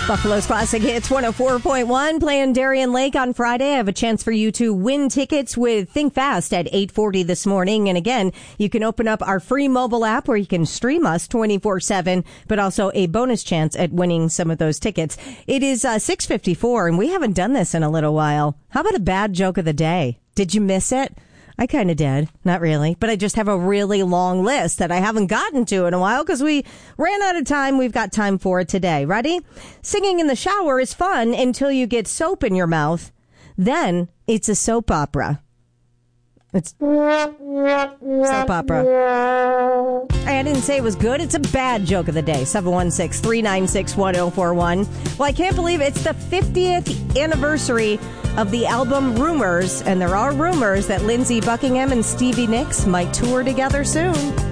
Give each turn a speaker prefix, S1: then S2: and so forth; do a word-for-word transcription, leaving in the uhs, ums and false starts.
S1: Buffalo's Classic Hits one oh four point one, playing Darien Lake on Friday. I have a chance for you to win tickets with Think Fast at eight forty this morning. And again, you can open up our free mobile app where you can stream us twenty-four seven, but also a bonus chance at winning some of those tickets. It is uh, six fifty-four, and we haven't done this in a little while. How about a bad joke of the day? Did you miss it? I kind of did. Not really. But I just have a really long list that I haven't gotten to in a while because we ran out of time. We've got time for it today. Ready? Singing in the shower is fun until you get soap in your mouth. Then it's a soap opera. It's soap opera. I didn't say it was good. It's a bad joke of the day. seven one six, three nine six, one oh four one. Well, I can't believe it's the fiftieth anniversary of the album Rumors, and there are rumors that Lindsey Buckingham and Stevie Nicks might tour together soon.